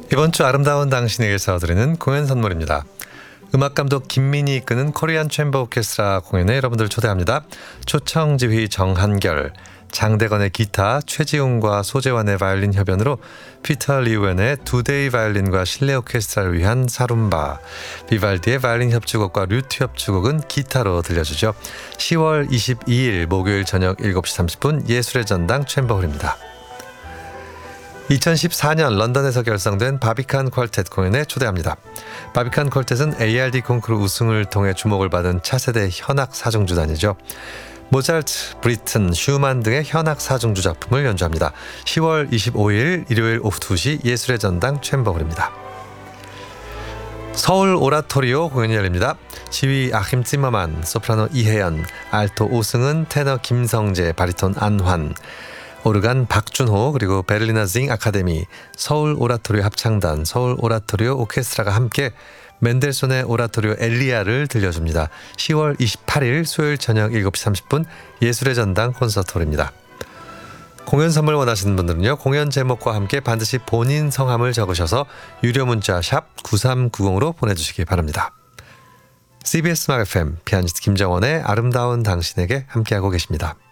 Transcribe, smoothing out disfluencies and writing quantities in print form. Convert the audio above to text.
이번 주 아름다운 당신에게서 드리는 공연 선물입니다. 음악감독 김민희 이끄는 코리안 챔버 오케스트라 공연에 여러분들 초대합니다. 초청 지휘 정한결, 장대건의 기타, 최지웅과 소재환의 바이올린 협연으로 피터 리우엔의 두데이 바이올린과 실내 오케스트라를 위한 사룸바, 비발디의 바이올린 협주곡과 류트 협주곡은 기타로 들려주죠. 10월 22일 목요일 저녁 7시 30분 예술의 전당 챔버홀입니다. 2014년 런던에서 결성된 바비칸 퀄텟 공연에 초대합니다. 바비칸 퀄텟은 ARD 콩쿠르 우승을 통해 주목을 받은 차세대 현악 사중주단이죠. 모차르트, 브리튼, 슈만 등의 현악 사중주 작품을 연주합니다. 10월 25일 일요일 오후 2시 예술의 전당 챔버홀입니다. 서울 오라토리오 공연이 열립니다. 지휘 아힘 찌머만, 소프라노 이혜연, 알토 오승은, 테너 김성재, 바리톤 안환, 오르간 박준호, 그리고 베를리너 징 아카데미, 서울 오라토리오 합창단, 서울 오라토리오 오케스트라가 함께 멘델손의 오라토리오 엘리아를 들려줍니다. 10월 28일 수요일 저녁 7시 30분 예술의 전당 콘서트홀입니다. 공연 선물 원하시는 분들은요, 공연 제목과 함께 반드시 본인 성함을 적으셔서 유료 문자 샵 9390으로 보내주시기 바랍니다. CBS 음악 FM 피아니스트 김정원의 아름다운 당신에게 함께하고 계십니다.